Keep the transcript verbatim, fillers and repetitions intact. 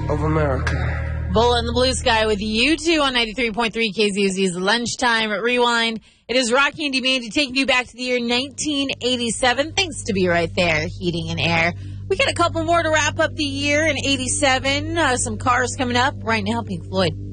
of America. Bull in the Blue Sky with you two on ninety-three point three K Z O Z's Lunchtime at Rewind. It is Rocky and Demandy taking you back to the year nineteen eighty-seven. Thanks to Be Right There, Heating and Air. We got a couple more to wrap up the year in eighty-seven. Uh, some cars coming up right now. Pink Floyd.